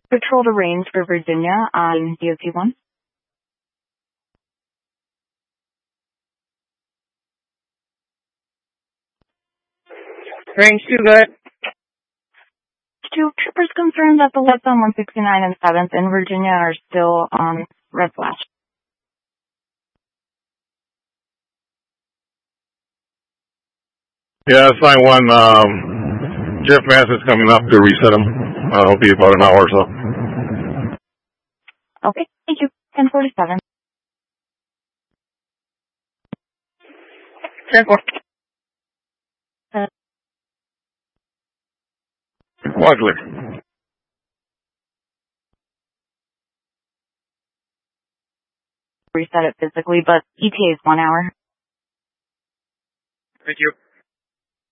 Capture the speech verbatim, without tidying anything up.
Patrol to range for Virginia on D O T one. Range two, good. Two troopers confirmed that the lights on one sixty-nine and seventh in Virginia are still on red flash. Yeah, sign one. Um, Jeff Masson's coming up to reset him. Uh, it'll be about an hour or so. Okay, thank you. ten forty-seven. ten four. Uh, Wagler. reset it physically, but E T A is one hour. Thank you.